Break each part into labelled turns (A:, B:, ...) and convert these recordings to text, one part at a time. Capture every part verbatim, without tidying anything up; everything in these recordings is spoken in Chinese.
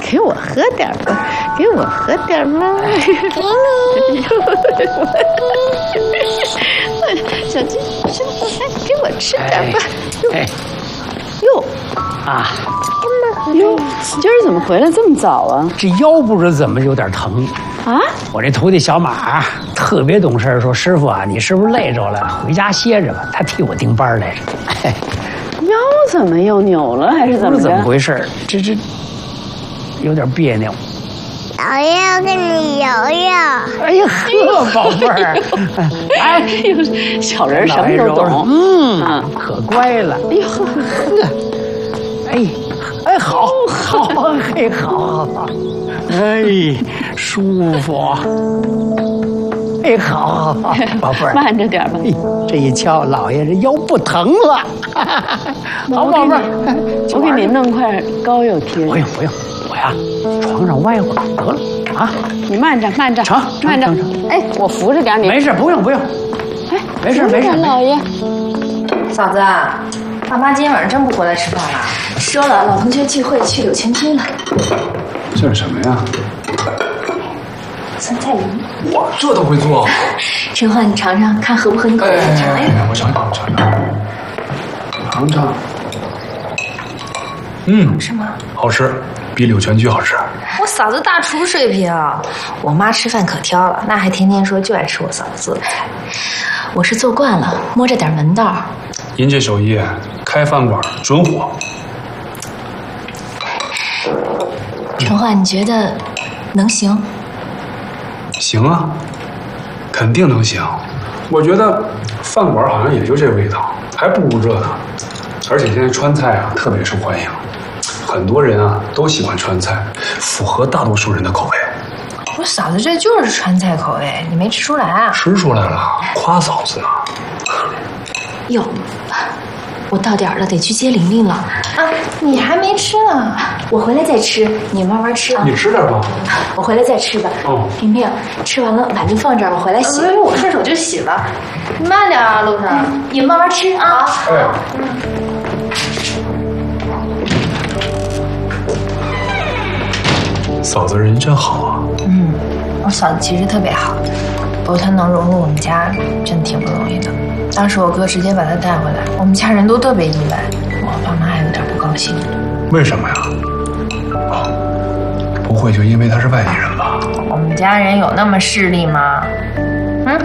A: 给我喝点吧，给我喝点吧。小鸡，小鸡，给我吃点吧。
B: 哎，
A: 哟，
B: 啊，
A: 哟，今儿怎么回来这么早啊？
B: 这腰不知怎么有点疼
A: 啊！
B: 我这徒弟小马特别懂事，说师傅啊，你是不是累着了？回家歇着吧。他替我盯班来着。哎，
A: 腰怎么又扭了？还是怎么着？
B: 怎么回事？这这有点别扭。
C: 姥爷要跟你摇摇。
B: 哎呀呵，宝贝儿，
A: 哎呦，小人什么都懂，
B: 嗯啊，可乖了。
A: 哎呦呵，
B: 哎哎，好，好，嘿，好好好，哎，舒服。哎，好好好，宝贝儿，
A: 慢着点吧。
B: 这一敲，老爷这腰不疼了。好，宝贝儿，
A: 我给你弄块膏药贴。
B: 不用不用，我呀，床上歪会儿得了啊。
A: 你慢着慢着，
B: 成
A: 慢着。哎，我扶着点你。
B: 没事，不用不用。
A: 哎，
B: 没事没事。
A: 老爷，
D: 嫂子，爸妈今天晚上真不回来吃饭了？说了，老同学聚会去柳泉居了。
E: 这是什么呀？
D: 酸菜鱼。
E: 哇，这都会做？
D: 陈焕，你尝尝，看合不合你口味。尝一
E: 尝。我尝尝，我尝尝。尝尝。嗯，
D: 是吗？
E: 好吃，比柳泉居好吃。
D: 我嫂子大厨水平，我妈吃饭可挑了，那还天天说就爱吃我嫂子做的菜。我是做惯了，摸着点门道。
E: 您这手艺，开饭馆准火。
D: 陈焕，你觉得能行？
E: 行啊，肯定能行。我觉得饭馆好像也就这味道，还不如这呢。而且现在川菜啊特别受欢迎，很多人啊都喜欢川菜，符合大多数人的口味。
D: 我嫂子这就是川菜口味，你没吃出来啊？
E: 吃出来了，夸嫂子呢。
D: 哟，我到点了，得去接玲玲了。啊，你还没吃呢，我回来再吃，你慢慢吃啊。
E: 你吃点吧，
D: 我回来再吃吧。哦，玲玲，吃完了碗就放这儿，我回来洗。哎，我顺手就洗了。你慢点啊，路上。你慢慢吃啊。
E: 哎。嫂子人真好啊。
D: 嗯，我嫂子其实特别好，不过她能融入我们家，真挺不容易的。当时我哥直接把她带回来，我们家人都特别意外，我爸妈还有点不高兴。
E: 为什么呀？哦，不会就因为她是外地人吧？
D: 我们家人有那么势利吗？嗯。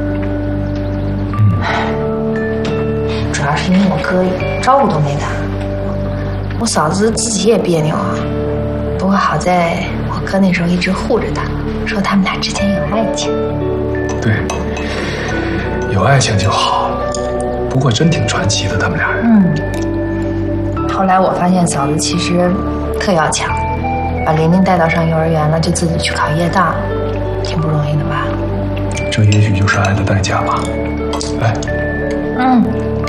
D: 嗯。主要是因为我哥招呼都没打，我嫂子自己也别扭啊。不过好在我哥那时候一直护着她，说他们俩之间有爱情。
E: 对，有爱情就好。不过真挺传奇的，他们俩人。
D: 嗯。后来我发现嫂子其实特要强，把玲玲带到上幼儿园了，就自己去考夜大了，挺不容易的吧？
E: 这也许就是爱的代价吧。哎。
D: 嗯。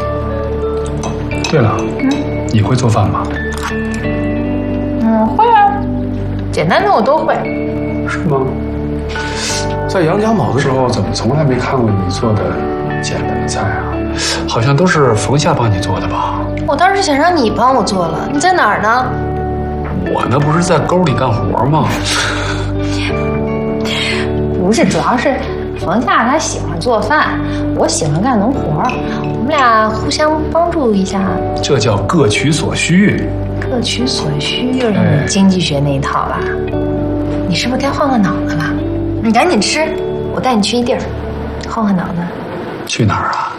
E: 对了，嗯，你会做饭吗？
D: 嗯，会啊，简单的我都会。
E: 是吗？在杨家堡的时候，怎么从来没看过你做的简单的菜啊？好像都是冯夏帮你做的吧？
D: 我当时想让你帮我做了，你在哪儿呢？
E: 我呢不是在沟里干活吗？
D: 不是，主要是冯夏他喜欢做饭，我喜欢干农活，我们俩互相帮助一下。
E: 这叫各取所需。
D: 各取所需又是你经济学那一套吧？你是不是该换换脑子了？你赶紧吃，我带你去一地儿，换换脑子。
E: 去哪儿啊？